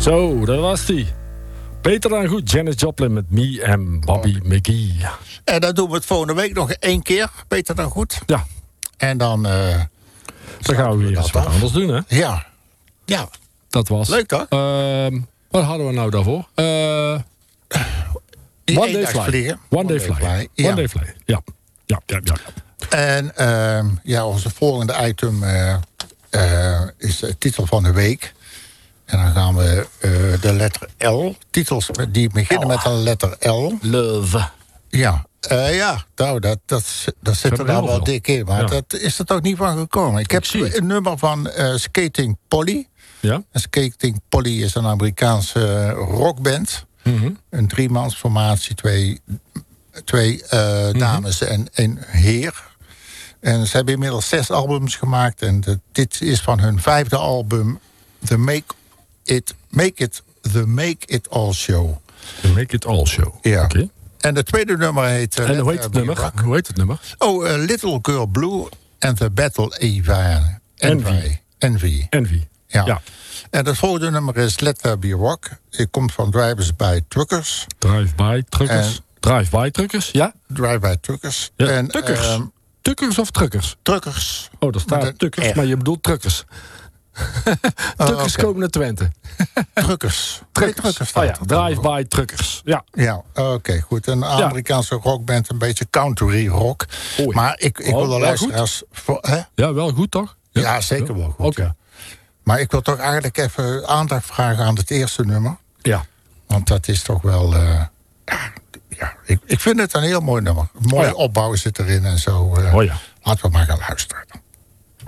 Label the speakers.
Speaker 1: Zo, dat was die. Beter dan goed, Janis Joplin met Me en Bobby McGee.
Speaker 2: En dan doen we het volgende week nog 1 keer. Beter dan goed.
Speaker 1: Ja.
Speaker 2: En dan...
Speaker 1: dan gaan we weer eens wat anders doen, hè?
Speaker 2: Ja.
Speaker 1: Dat was...
Speaker 2: Leuk, toch?
Speaker 1: Wat hadden we nou daarvoor? One Day Fly. One Day Fly. One Day Fly, ja.
Speaker 2: En onze volgende item is de titel van de week. En dan gaan we de letter L. Titels die beginnen met een letter L.
Speaker 1: Love.
Speaker 2: Ja. Nou, dat zit er nou wel dik in. Maar dat is er toch niet van gekomen. Ik heb een nummer van Skating Polly. Ja? Skating Polly is een Amerikaanse rockband. Mm-hmm. Een 3-mansformatie, twee dames en een heer. En ze hebben inmiddels 6 albums gemaakt. En dit is van hun 5e album, The Make It All Show.
Speaker 1: The Make It All Show.
Speaker 2: Ja.
Speaker 1: Okay.
Speaker 2: En het tweede nummer heet...
Speaker 1: En hoe heet het nummer? Hoe heet het nummer?
Speaker 2: Little Girl Blue and the Battle Envy. Ja. En het volgende nummer is Let There Be Rock. Het komt van Drive-By Truckers.
Speaker 1: Drive-By Truckers? Drive-By Truckers, ja?
Speaker 2: Drive-By Truckers.
Speaker 1: Ja, en, Tukkers? Tukkers of Truckers?
Speaker 2: Truckers.
Speaker 1: Oh, daar staat Tukkers, maar je bedoelt Truckers. Truckers komen naar Twente.
Speaker 2: Truckers.
Speaker 1: Drive-By Truckers.
Speaker 2: Ja, oké, goed. Een Amerikaanse rockband, een beetje country rock. Oei. Maar ik wil de luisteraars...
Speaker 1: Ja, wel goed toch?
Speaker 2: Ja, zeker wel goed.
Speaker 1: Okay.
Speaker 2: Ja. Maar ik wil toch eigenlijk even aandacht vragen aan het eerste nummer.
Speaker 1: Ja.
Speaker 2: Want dat is toch wel... ik vind het een heel mooi nummer. Een mooie opbouw zit erin en zo. Laten we maar gaan luisteren.